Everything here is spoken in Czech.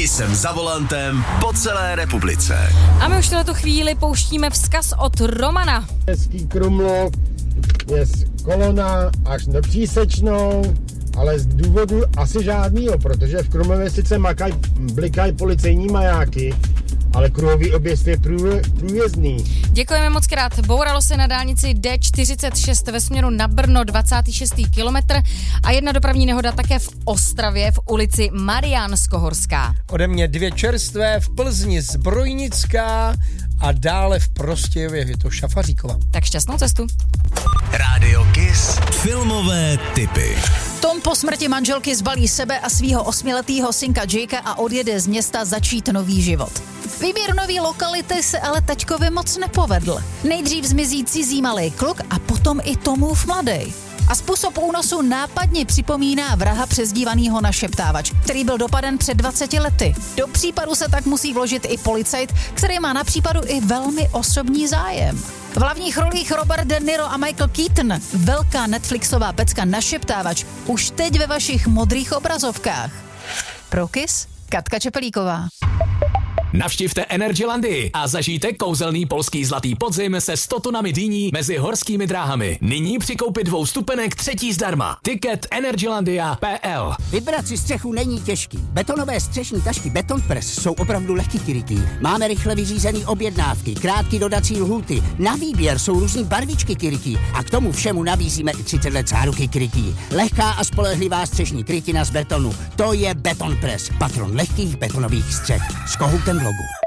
Jsem za volantem po celé republice. A my už tu chvíli pouštíme vzkaz od Romana. Hezký Krumlov je kolona až na Přísečnou, ale z důvodu asi žádnýho, protože v Krumlově sice blikají policejní majáky, ale kruhový objezd je průjezdný. Děkujeme moc krát. Bouralo se na dálnici D46 ve směru na Brno 26. kilometr a jedna dopravní nehoda také v Ostravě v ulici Mariánsko-Horská. Ode mě 2 čerstvé, v Plzni Zbrojnická a dále v Prostějově je to Šafaříkova. Tak šťastnou cestu. Rádio Kiss. Filmové tipy. Tom po smrti manželky zbalí sebe a svýho 8letého synka Jakea a odjede z města začít nový život. Výběr nový lokality se ale taťkovi moc nepovedl. Nejdřív zmizí cizí malý kluk a potom i Tomův mladej. A způsob únosu nápadně připomíná vraha přezdívanýho Našeptávač, který byl dopaden před 20 lety. Do případu se tak musí vložit i policajt, který má na případu i velmi osobní zájem. V hlavních rolích Robert De Niro a Michael Keaton. Velká Netflixová pecka Našeptávač už teď ve vašich modrých obrazovkách. Pro Kiss, Katka Čepelíková. Navštivte Energylandii a zažijte kouzelný polský zlatý podzim se 100 tunami dýní mezi horskými dráhami. Nyní při koupi 2 vstupenek 3. zdarma. Tiket energylandia.pl. Vybrat si střechu není těžký. Betonové střešní tašky Beton Press jsou opravdu lehký. Máme rychle vyřízený objednávky, krátké dodací lhůty. Na výběr jsou různý barvičky krytí a k tomu všemu nabízíme i 30 let záruky krytí. Lehká a spolehlivá střešní krytina z betonu. To je Beton Press, patron lehkých betonových střech. S kohoutem v logu.